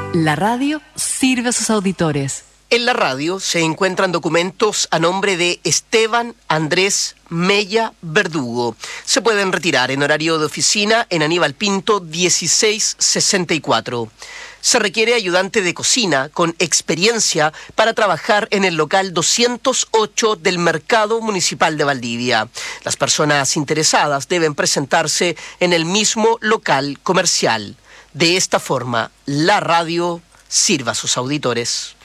La radio sirve a sus auditores. En la radio se encuentran documentos a nombre de Esteban Andrés Mella Verdugo. Se pueden retirar en horario de oficina en Aníbal Pinto 1664. Se requiere ayudante de cocina con experiencia para trabajar en el local 208 del Mercado Municipal de Valdivia. Las personas interesadas deben presentarse en el mismo local comercial. De esta forma, la radio sirva a sus auditores.